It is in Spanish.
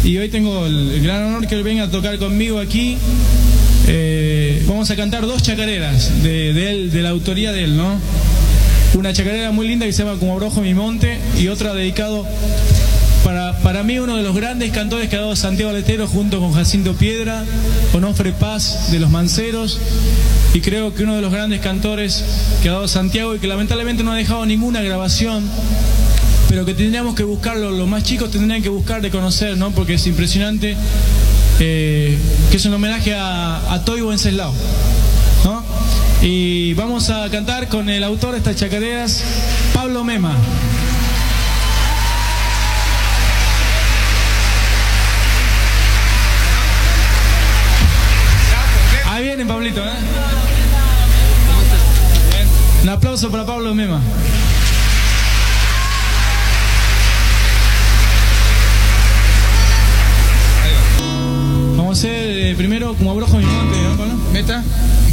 y hoy tengo el gran honor que él venga a tocar conmigo aquí. Vamos a cantar dos chacareras de la autoría de él, ¿no? Una chacarera muy linda que se llama Como Abrojo mi monte, y otra dedicado para mí uno de los grandes cantores que ha dado Santiago del Estero, junto con Jacinto Piedra, Onofre Paz de los Manceros, y creo que uno de los grandes cantores que ha dado Santiago y que lamentablemente no ha dejado ninguna grabación, pero que tendríamos que buscarlo, los más chicos tendrían que buscar de conocer, ¿no? Porque es impresionante, que es un homenaje a Toy Wenceslao, ¿no? Y vamos a cantar con el autor de estas chacareras, Pablo Mema. Ahí viene Pablito, ¿eh? Un aplauso para Pablo Mema. Vamos a hacer primero Como Abrojo mi monte, ¿no, Pablo? Meta.